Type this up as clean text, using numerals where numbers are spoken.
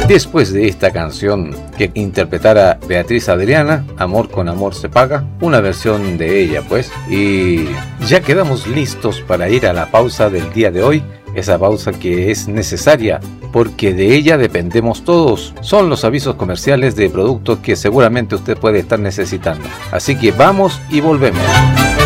Después de esta canción que interpretara Beatriz Adriana, Amor con amor se paga, una versión de ella pues, y ya quedamos listos para ir a la pausa del día de hoy, esa pausa que es necesaria porque de ella dependemos todos. Son los avisos comerciales de productos que seguramente usted puede estar necesitando. Así que vamos y volvemos.